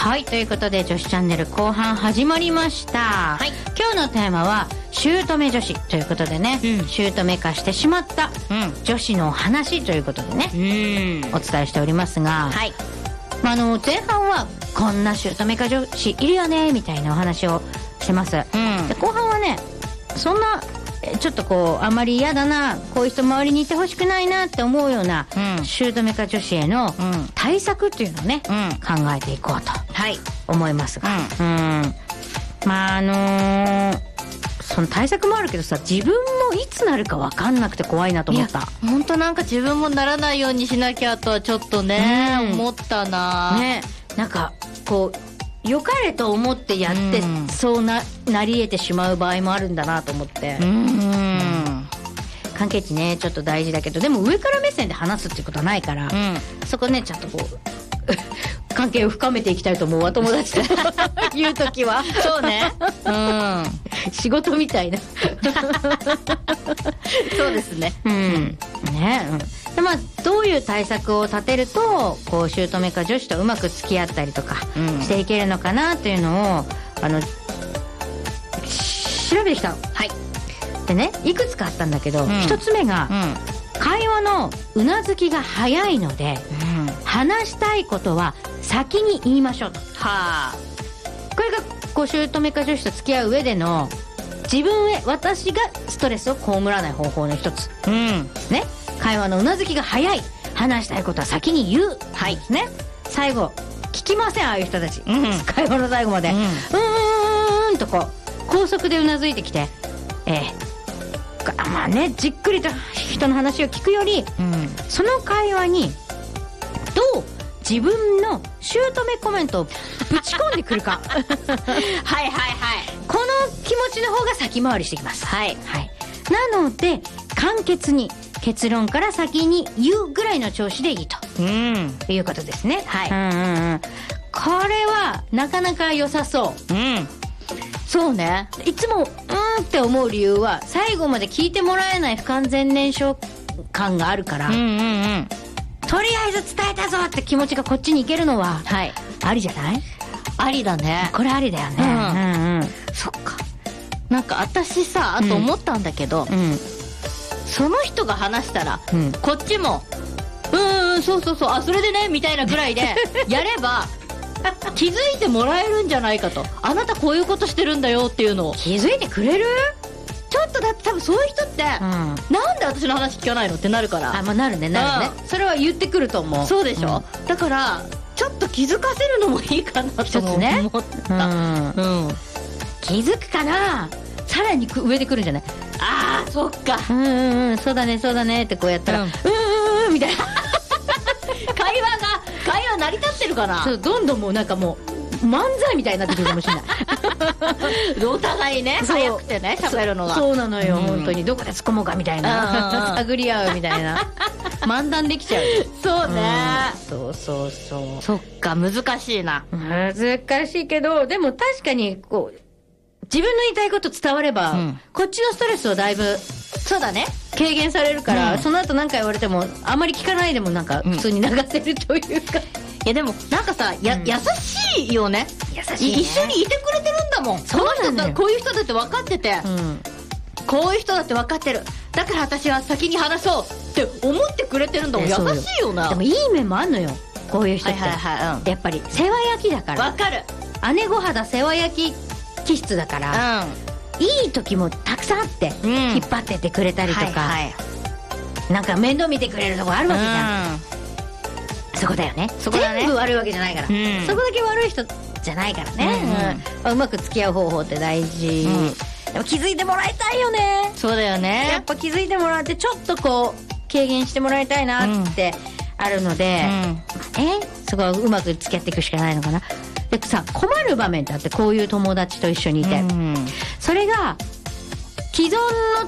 はい、ということで女子チャンネル後半始まりました。はい、今日のテーマは姑女子ということでね、姑化してしまった女子の話ということでね、お伝えしておりますが、はい、前半はこんな姑化女子いるよねみたいなお話をしてます。で後半はね、そんなちょっとこうあまり嫌だな、こういう人周りにいてほしくないなって思うような姑化女子への対策っていうのをね、考えていこうと思いますが、まあその対策もあるけどさ、自分もいつなるか分かんなくて怖いなと思った。 本当なんか自分もならないようにしなきゃとはちょっとね、思ったな。 ね、なんかこう良かれと思ってやって、そうなり得てしまう場合もあるんだなと思って、関係値ねちょっと大事だけど、でも上から目線で話すっていうことはないから、そこねちゃんとこう関係を深めていきたいと思うわ、友達と言うときは。 そうね、 仕事みたいな。 そうですね。 でまあ、どういう対策を立てるとこう姑化女子とうまく付き合ったりとかしていけるのかなというのを調べてきたの。はい。でね、いくつかあったんだけど、一つ目が、会話のうなずきが早いので、話したいことは先に言いましょうと。はあ。これがこう姑化女子と付き合う上での私がストレスを被らない方法の一つ。ね。会話のうなずきが早い、話したいことは先に言う。はいね。最後聞きません、ああいう人たち。会話の最後までとこう高速でうなずいてきて、まあね、じっくりと人の話を聞くより、その会話にどう自分の姑コメントをぶち込んでくるか。はいはいはい。この気持ちの方が先回りしてきます。はいはい。なので簡潔に結論から先に言うぐらいの調子でいいと、いうことですね。はい。これはなかなか良さそう。そうね。いつもって思う理由は、最後まで聞いてもらえない不完全燃焼感があるから、とりあえず伝えたぞって気持ちがこっちに行けるのは、ありじゃない？ ありだね。 これありだよね。 そっか。なんか私さ、あと思ったんだけど、その人が話したら、こっちもそうそうそう、あ、それでねみたいなぐらいでやれば気づいてもらえるんじゃないかと。あなたこういうことしてるんだよっていうのを気づいてくれる？ ちょっとだって多分そういう人って、なんで私の話聞かないのってなるから。 まあなるねなるね。それは言ってくると思う。 そうでしょ。だからちょっと気づかせるのもいいかなと思った。 気づくかな。さらに上で来るんじゃない？ ああ、そっか。 そうだねそうだねってこうやったら、みたいな会話成り立ってるかな。 そう、どんどんもうなんかもう漫才みたいになってくるかもしれない。 お互いね、早くてね、喋るのが。 そうなのよ、本当にどこで突っ込もうかみたいな、探り合うみたいな。漫談できちゃう。 そうね。 そうそうそう。 そっか、難しいな。 難しいけど、でも確かにこう自分の言いたいこと伝われば、こっちのストレスをだいぶ、そうだね、軽減されるから、その後何回言われてもあんまり聞かないでもなんか普通に流せるというか、 いやでもなんかさ、優しいよね。優しいね。一緒にいてくれてるんだもん。この人だ、こういう人だって分かってて、こういう人だって分かってる、だから私は先に話そうって思ってくれてるんだもん。優しいよな。 でもいい面もあんのよ、こういう人って。やっぱり世話焼きだから。 分かる。 姉御肌世話焼き気質だから、いい時もたくさんあって、引っ張ってってくれたりとか、なんか面倒見てくれるとこあるわけじゃん。そこだよね。そこだね。全部悪いわけじゃないから、そこだけ悪い人じゃないからね。うまく付き合う方法って大事。でも気づいてもらいたいよね。 そうだよね。 やっぱ気づいてもらってちょっとこう軽減してもらいたいなってあるので、そこはうまく付き合っていくしかないのかな。でさ、困る場面ってあって、こういう友達と一緒にいて、それが既存の